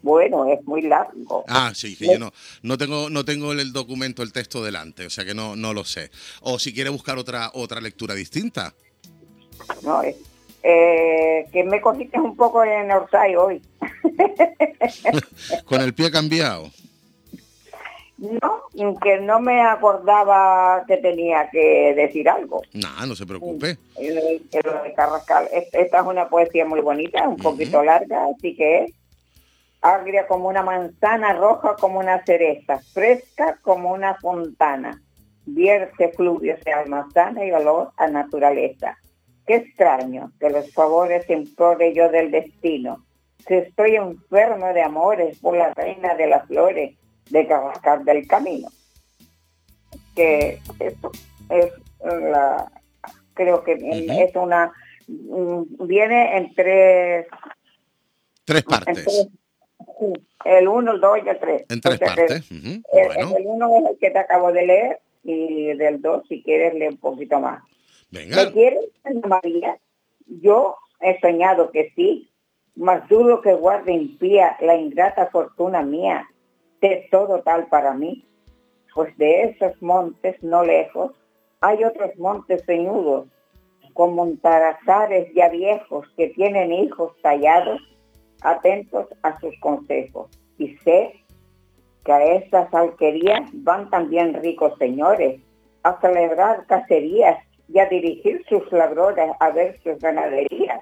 bueno, es muy largo. Ah, sí, que yo no tengo el documento, el texto delante, o sea que no lo sé. O si quiere buscar otra lectura distinta. No, que me cogiste un poco en Orsay hoy. Con el pie cambiado. No, que no me acordaba que tenía que decir algo. Nah, no se preocupe. Lo de Carrascal, esta es una poesía muy bonita, un poquito larga, así que es agria como una manzana, roja como una cereza, fresca como una fontana, vierte fluvios de alma sana y olor a naturaleza. Qué extraño que los favores implore yo del destino, si estoy enfermo de amores por la reina de las flores, de Carrascal del Camino. Que esto es creo que es una, viene en tres partes. El 1, el 2 y el 3. En tres partes. Bueno. El 1 es el que te acabo de leer, y del 2, si quieres, lee un poquito más. Venga. ¿Me quieres, Ana María? Yo he soñado que sí, mas dudo que guarde impía la ingrata fortuna mía, de todo tal para mí, pues de esos montes no lejos hay otros montes ceñudos, con montarazares ya viejos que tienen hijos tallados, atentos a sus consejos. Y sé que a estas alquerías van también ricos señores a celebrar cacerías y a dirigir sus labores a ver sus ganaderías.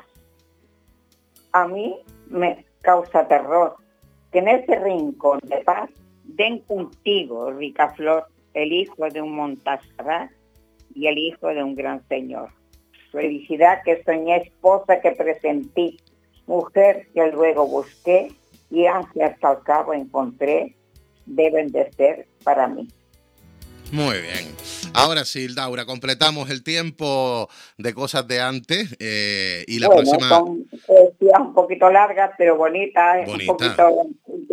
A mí me causa terror que en ese rincón de paz den contigo, rica flor, el hijo de un Montserrat y el hijo de un gran señor. Felicidad que soñé, esposa que presentí, mujer que luego busqué y ángel hasta al cabo encontré, deben de ser para mí. Muy bien. Ahora sí, Hildaura, completamos el tiempo de cosas de antes y la próxima... Son poesías un poquito largas, pero bonitas, un poquito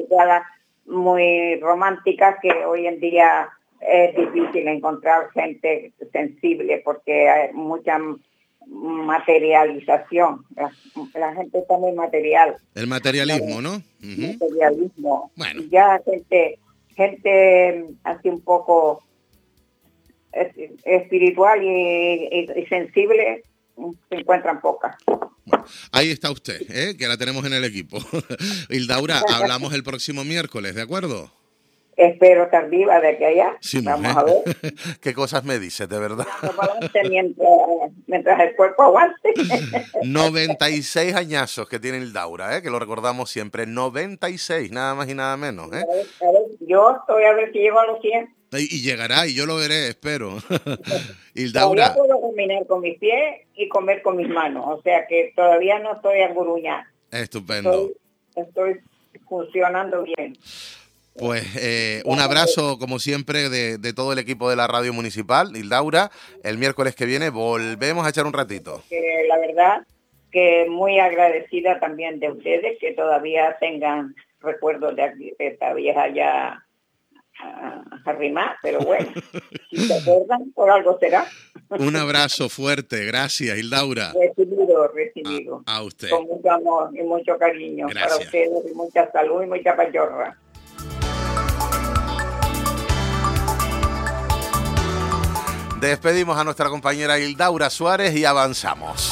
muy románticas, que hoy en día es difícil encontrar gente sensible porque hay mucha materialización. La gente está muy material. El materialismo, ¿no? Materialismo. Bueno. Ya gente así un poco espiritual y sensible se encuentran pocas. Bueno, ahí está usted, que la tenemos en el equipo. Hildaura, hablamos el próximo miércoles, ¿de acuerdo? Espero estar viva de aquí a allá. Sí, vamos a ver. ¿Qué cosas me dices, de verdad? Mientras el cuerpo aguante. 96 añazos que tiene Hildaura, que lo recordamos siempre. 96, nada más y nada menos. A ver, yo estoy a ver si llego a los 100. Y llegará, y yo lo veré, espero. Hildaura. Todavía puedo caminar con mis pies y comer con mis manos, o sea que todavía no estoy agurruñada. Estupendo. Estoy funcionando bien. Pues un abrazo, como siempre, de todo el equipo de la Radio Municipal. Hildaura, el miércoles que viene volvemos a echar un ratito. La verdad que muy agradecida también de ustedes, que todavía tengan recuerdos de esta vieja ya arrimada, pero bueno, si se acuerdan, por algo será. Un abrazo fuerte, gracias, Hildaura. Recibido. A usted. Con mucho amor y mucho cariño. Gracias. Para ustedes, y mucha salud y mucha pachorra. Despedimos a nuestra compañera Hildaura Suárez y avanzamos.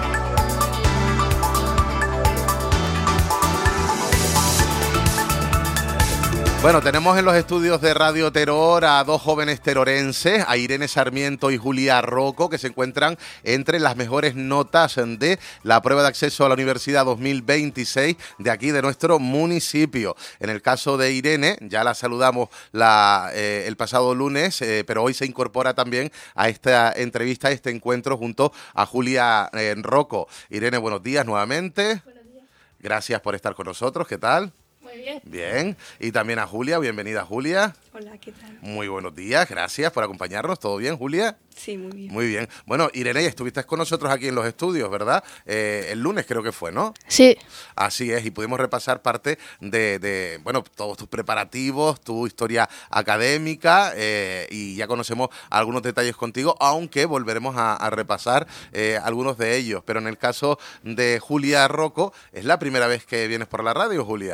Bueno, tenemos en los estudios de Radio Terror a dos jóvenes terorenses, a Irene Sarmiento y Julia Rocco, que se encuentran entre las mejores notas de la prueba de acceso a la Universidad 2026 de aquí, de nuestro municipio. En el caso de Irene, ya la saludamos el pasado lunes, pero hoy se incorpora también a esta entrevista, a este encuentro junto a Julia Rocco. Irene, buenos días nuevamente. Buenos días. Gracias por estar con nosotros, ¿qué tal? Muy bien. Bien, y también a Julia, bienvenida Julia. Hola, ¿qué tal? Muy buenos días, gracias por acompañarnos, ¿todo bien, Julia? Sí, muy bien. Muy bien. Bueno, Irene, estuviste con nosotros aquí en los estudios, ¿verdad? El lunes creo que fue, ¿no? Sí. Así es, y pudimos repasar parte de todos tus preparativos, tu historia académica, y ya conocemos algunos detalles contigo, aunque volveremos a repasar algunos de ellos. Pero en el caso de Julia Rocco, ¿es la primera vez que vienes por la radio, Julia?